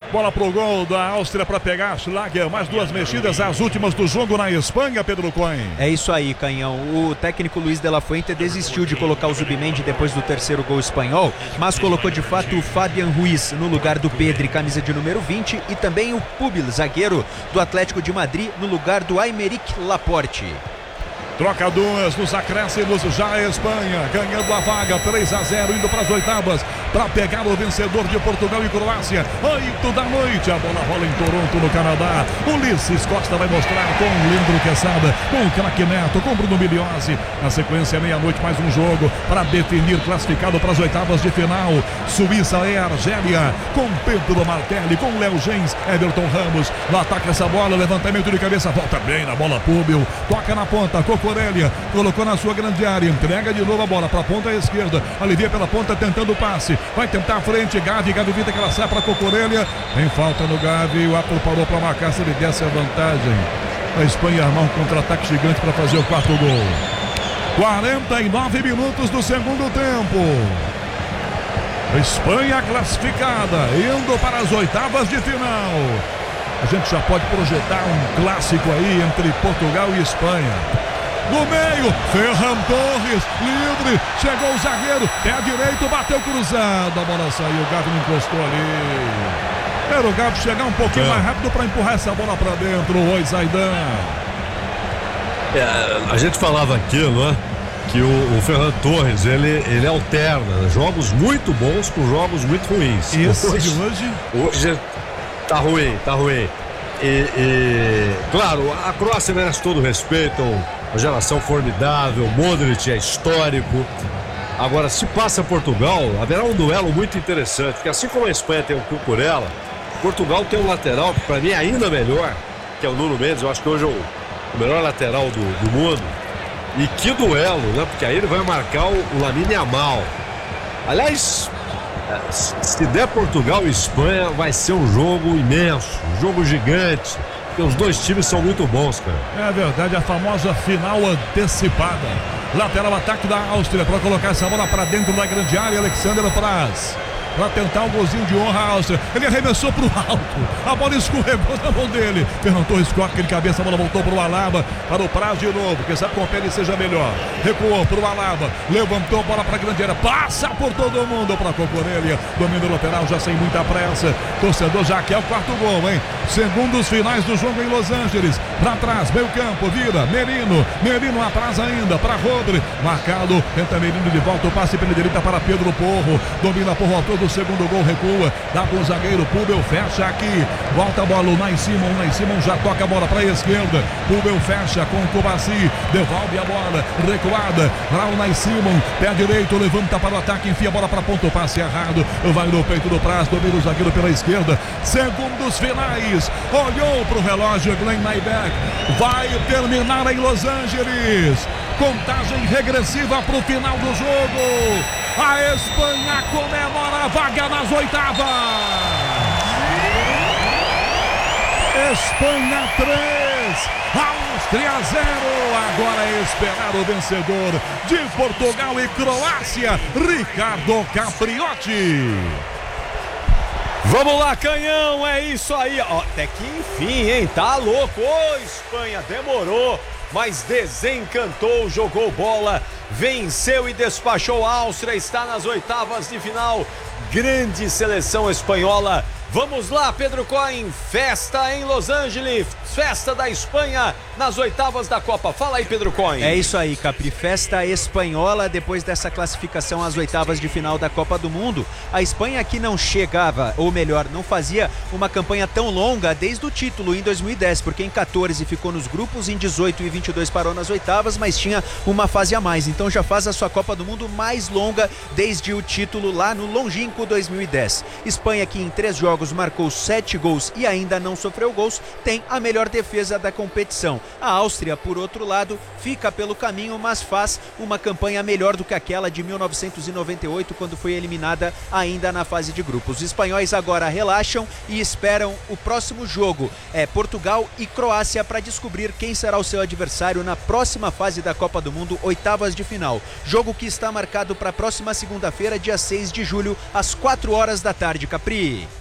Bola pro gol da Áustria para pegar Schlager. Mais duas mexidas, as últimas do jogo na Espanha, Pedro Cohen. É isso aí, Canhão. O técnico Luiz de la Fuente desistiu de colocar o Zubimendi depois do terceiro gol espanhol, mas colocou de fato o Fabian Ruiz no lugar do Pedri, camisa de número 20, e também o Pubil, zagueiro do Atlético de Madrid, no lugar do Aymeric Laporte. Troca duas nos acréscimos, já a Espanha ganhando a vaga, 3-0, indo para as oitavas, para pegar o vencedor de Portugal e Croácia, 8 da noite, a bola rola em Toronto, no Canadá. Ulisses Costa vai mostrar com Leandro Quesada, com o craque Neto, com Bruno Migliozzi. Na sequência, meia-noite, mais um jogo para definir classificado para as oitavas de final. Suíça e Argélia, com Pedro Martelli, com Léo Gens, Everton Ramos. Lá ataca essa bola, levantamento de cabeça, volta bem na bola, Pubil, toca na ponta, Coco Aurélia, colocou na sua grande área, entrega de novo a bola para a ponta esquerda, alivia pela ponta tentando o passe, vai tentar a frente, Gavi evita que ela sai para Coco Aurélia, tem falta no Gavi, o Apple parou para marcar, se ele desse a vantagem, a Espanha armar um contra-ataque gigante para fazer o quarto gol. 49 minutos do segundo tempo, Espanha classificada, indo para as oitavas de final. A gente já pode projetar um clássico aí entre Portugal e Espanha. No meio, Ferran Torres, livre, chegou o zagueiro, pé direito, bateu cruzado, a bola saiu, o Gavi não encostou ali. Era o Gavi chegar um pouquinho mais rápido para empurrar essa bola para dentro, oi Zaidan. A gente falava aquilo, né? Que o Ferran Torres, ele alterna jogos muito bons com jogos muito ruins. Isso, hoje tá ruim. Claro, a Croácia merece todo o respeito, uma geração formidável, Modric é histórico. Agora, se passa Portugal, haverá um duelo muito interessante, porque assim como a Espanha tem o Cucurella, Portugal tem um lateral que para mim é ainda melhor, que é o Nuno Mendes. Eu acho que hoje é o melhor lateral do mundo. E que duelo, né? Porque aí ele vai marcar o Lamine Yamal. Aliás, se der Portugal e Espanha, vai ser um jogo imenso, um jogo gigante, porque os dois times são muito bons, cara. É verdade, a famosa final antecipada. Lateral ataque da Áustria para colocar essa bola para dentro da grande área, Alexander Praz. Para tentar um golzinho de honra a Áustria. Ele arremessou para o alto. A bola escorregou na mão dele. Ferran Torres corta de cabeça, a bola voltou para o Alaba. Para o Praz de novo. Quem sabe com a pele seja melhor. Recuou para o Alaba. Levantou a bola para a grande área. Passa por todo mundo para a Coco Aurélia. Domínio lateral já sem muita pressa. Torcedor já quer o quarto gol, hein? Segundos finais do jogo em Los Angeles. Para trás, meio campo, vira. Merino atrás ainda para Rodri. Marcado. Tenta Merino de volta. O passe pela direita para Pedro Porro. Domina por autor do segundo gol, recua, dá para o zagueiro, Pubil fecha aqui, volta a bola, o Unai Simon já toca a bola para a esquerda, Pubil fecha com o Kovacic, devolve a bola, recuada, lá o Unai Simon, pé direito, levanta para o ataque, enfia a bola para a ponta, o passe errado, vai no peito do Praz, domina o zagueiro pela esquerda, segundos finais, olhou para o relógio, Glenn Nyberg, vai terminar em Los Angeles, contagem regressiva para o final do jogo, a Espanha comemora a vaga nas oitavas. Espanha 3, Áustria 0. Agora é esperar o vencedor de Portugal e Croácia, Ricardo Capriotti. Vamos lá, Canhão, é isso aí. Ó, até que enfim, hein? Tá louco. Ô, Espanha, demorou, mas desencantou, jogou bola, venceu e despachou a Áustria, está nas oitavas de final. Grande seleção espanhola. Vamos lá, Pedro Cohen, festa em Los Angeles, festa da Espanha nas oitavas da Copa. Fala aí, Pedro Cohen. É isso aí, Capri, festa espanhola depois dessa classificação às oitavas de final da Copa do Mundo. A Espanha que não chegava, ou melhor, não fazia uma campanha tão longa desde o título em 2010, porque em 14 ficou nos grupos, em 18 e 22 parou nas oitavas, mas tinha uma fase a mais, então já faz a sua Copa do Mundo mais longa desde o título lá no longínquo 2010. Espanha que em 3 jogos marcou 7 gols e ainda não sofreu gols, tem a melhor defesa da competição. A Áustria, por outro lado, fica pelo caminho, mas faz uma campanha melhor do que aquela de 1998, quando foi eliminada ainda na fase de grupos. Os espanhóis agora relaxam e esperam o próximo jogo, Portugal e Croácia, para descobrir quem será o seu adversário na próxima fase da Copa do Mundo, oitavas de final. Jogo que está marcado para a próxima segunda-feira, dia 6 de julho, às 4 horas da tarde, Capri.